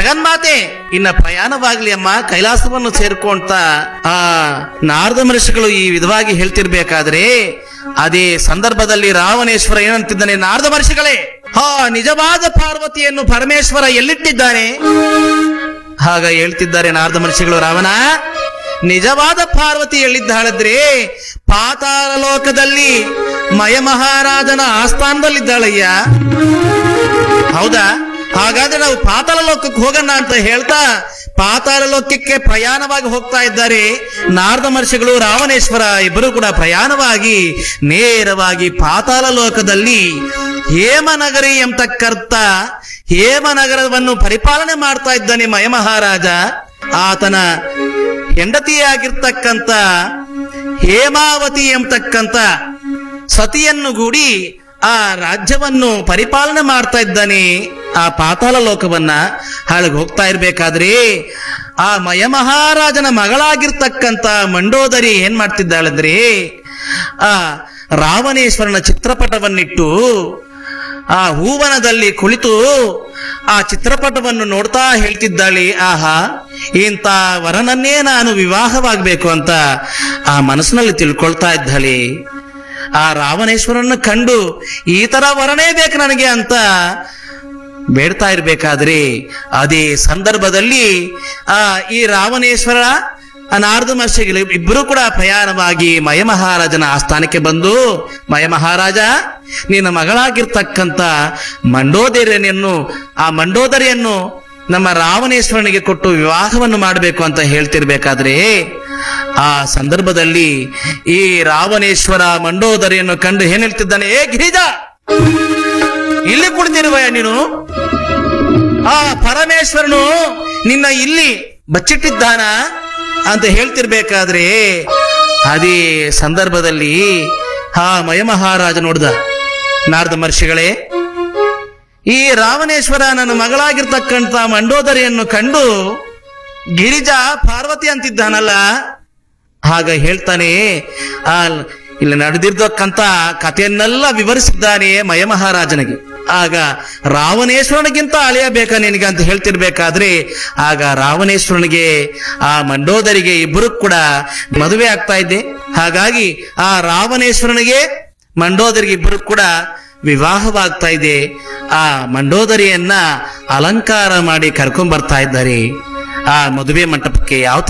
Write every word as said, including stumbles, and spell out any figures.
ಜಗನ್ಮಾತೆ ಇನ್ನ ಪ್ರಯಾಣವಾಗ್ಲಿ ಅಮ್ಮ, ಕೈಲಾಸವನ್ನು ಸೇರ್ಕೊಂತ ಆ ನಾರದ ಮಹರ್ಷಿಗಳು ಈ ವಿಧವಾಗಿ ಹೇಳ್ತಿರ್ಬೇಕಾದ್ರೆ ಅದೇ ಸಂದರ್ಭದಲ್ಲಿ ರಾವಣೇಶ್ವರ ಏನಂತಿದ್ದಾನೆ, ನಾರದ ಮಹರ್ಷಿಗಳೇ, ಹಾ ನಿಜವಾದ ಪಾರ್ವತಿಯನ್ನು ಪರಮೇಶ್ವರ ಎಲ್ಲಿಟ್ಟಿದ್ದಾನೆ? ಹಾಗ ಹೇಳ್ತಿದ್ದಾರೆ ನಾರದ ಮಹರ್ಷಿಗಳು, ರಾವಣ ನಿಜವಾದ ಪಾರ್ವತಿ ಎಲ್ಲಿದ್ದಾಳಂದ್ರೆ ಪಾತಾಳ ಲೋಕದಲ್ಲಿ ಮಯ ಮಹಾರಾಜನ ಆಸ್ಥಾನದಲ್ಲಿದ್ದಾಳಯ್ಯ. ಹೌದಾ? ಹಾಗಾದ್ರೆ ನಾವು ಪಾತಾಳ ಲೋಕಕ್ಕೆ ಹೋಗೋಣ ಅಂತ ಹೇಳ್ತಾ ಪಾತಾಳ ಲೋಕಕ್ಕೆ ಪ್ರಯಾಣವಾಗಿ ಹೋಗ್ತಾ ಇದ್ದಾರೆ ನಾರದ ಮಹರ್ಷಿಗಳು, ರಾವಣೇಶ್ವರ ಇಬ್ಬರು ಕೂಡ ಪ್ರಯಾಣವಾಗಿ ನೇರವಾಗಿ ಪಾತಾಳ ಲೋಕದಲ್ಲಿ ಹೇಮನಗರಿ ಎಂಬತಕ್ಕಂಥ ಹೇಮನಗರವನ್ನು ಪರಿಪಾಲನೆ ಮಾಡ್ತಾ ಇದ್ದಾನೆ ಮಯ ಮಹಾರಾಜ. ಆತನ ಹೆಂಡತಿಯಾಗಿರ್ತಕ್ಕಂಥ ಹೇಮಾವತಿ ಎಂಬತಕ್ಕಂಥ ಸತಿಯನ್ನು ಗೂಡಿ ಆ ರಾಜ್ಯವನ್ನು ಪರಿಪಾಲನೆ ಮಾಡ್ತಾ ಇದ್ದಾನೆ. ಆ ಪಾತಾಳ ಲೋಕವನ್ನ ಹಾಳಗೆ ಹೋಗ್ತಾ ಇರ್ಬೇಕಾದ್ರೆ ಆ ಮಯ ಮಹಾರಾಜನ ಮಗಳಾಗಿರ್ತಕ್ಕಂಥ ಮಂಡೋದರಿ ಏನ್ ಮಾಡ್ತಿದ್ದಾಳಂದ್ರೆ ಆ ರಾವಣೇಶ್ವರನ ಚಿತ್ರಪಟವನ್ನಿಟ್ಟು ಆ ಹೂವನದಲ್ಲಿ ಕುಳಿತು ಆ ಚಿತ್ರಪಟವನ್ನು ನೋಡ್ತಾ ಹೇಳ್ತಿದ್ದಾಳೆ, ಆಹಾ ಇಂಥ ವರನನ್ನೇ ನಾನು ವಿವಾಹವಾಗಬೇಕು ಅಂತ ಆ ಮನಸ್ಸಿನಲ್ಲಿ ತಿಳ್ಕೊಳ್ತಾ ಇದ್ದಾಳೆ. ಆ ರಾವಣೇಶ್ವರನ್ನ ಕಂಡು ಈ ತರ ವರನೇ ಬೇಕು ನನಗೆ ಅಂತ ಬೇಡ್ತಾ ಇರ್ಬೇಕಾದ್ರೆ ಅದೇ ಸಂದರ್ಭದಲ್ಲಿ ಆ ಈ ರಾವಣೇಶ್ವರ ನಾರದ ಮಹರ್ಷಿಗಳು ಇಬ್ಬರು ಕೂಡ ಪ್ರಯಾಣವಾಗಿ ಮಯ ಮಹಾರಾಜನ ಆಸ್ಥಾನಕ್ಕೆ ಬಂದು, ಮಯ ಮಹಾರಾಜ ನಿನ್ನ ಮಗಳಾಗಿರ್ತಕ್ಕಂಥ ಮಂಡೋದರಿಯನ್ನು ಆ ಮಂಡೋದರಿಯನ್ನು ನಮ್ಮ ರಾವಣೇಶ್ವರನಿಗೆ ಕೊಟ್ಟು ವಿವಾಹವನ್ನು ಮಾಡಬೇಕು ಅಂತ ಹೇಳ್ತಿರ್ಬೇಕಾದ್ರೆ ಆ ಸಂದರ್ಭದಲ್ಲಿ ಈ ರಾವಣೇಶ್ವರ ಮಂಡೋದರಿಯನ್ನು ಕಂಡು ಏನ್ ಹೇಳ್ತಿದ್ದಾನೆ, ಏ ಗಿರಿಜ ಇಲ್ಲಿ ಕುಳಿತಿರುವಯ ನೀನು? ಆ ಪರಮೇಶ್ವರನು ನಿನ್ನ ಇಲ್ಲಿ ಬಚ್ಚಿಟ್ಟಿದ್ದಾನ ಅಂತ ಹೇಳ್ತಿರ್ಬೇಕಾದ್ರೆ ಅದೇ ಸಂದರ್ಭದಲ್ಲಿ ಆ ಮಯ ಮಹಾರಾಜ ನೋಡ್ದ, ನಾರದ ಮಹರ್ಷಿಗಳೇ, ಈ ರಾವಣೇಶ್ವರ ನನ್ನ ಮಗಳಾಗಿರ್ತಕ್ಕಂಥ ಮಂಡೋದರಿಯನ್ನು ಕಂಡು ಗಿರಿಜಾ ಪಾರ್ವತಿ ಅಂತಿದ್ದಾನಲ್ಲ. ಹಾಗ ಹೇಳ್ತಾನೆ, ಆ ಇಲ್ಲಿ ನಡೆದಿರ್ತಕ್ಕಂಥ ಕಥೆಯನ್ನೆಲ್ಲ ವಿವರಿಸಿದ್ದಾನೆ ಮಯ ಮಹಾರಾಜನಿಗೆ. ಆಗ ರಾವಣೇಶ್ವರನಿಗಿಂತ ಅಳಿಯ ಬೇಕಾ ನಿನಗೆ ಅಂತ ಹೇಳ್ತಿರ್ಬೇಕಾದ್ರೆ ಆಗ ರಾವಣೇಶ್ವರನಿಗೆ ಆ ಮಂಡೋದರಿಗೆ ಇಬ್ಬರು ಕೂಡ ಮದುವೆ ಆಗ್ತಾ ಇದ್ದೆ. ಹಾಗಾಗಿ ಆ ರಾವಣೇಶ್ವರನಿಗೆ ಮಂಡೋದರಿಗೆ ಇಬ್ಬರು ಕೂಡ ವಿವಾಹವಾಗ್ತಾ ಇದೆ. ಆ ಮಂಡೋದರಿಯನ್ನ ಅಲಂಕಾರ ಮಾಡಿ ಕರ್ಕೊಂಡ್ ಬರ್ತಾ ಇದ್ದಾರೆ ಆ ಮದುವೆ ಮಂಟಪಕ್ಕೆ. ಯಾವ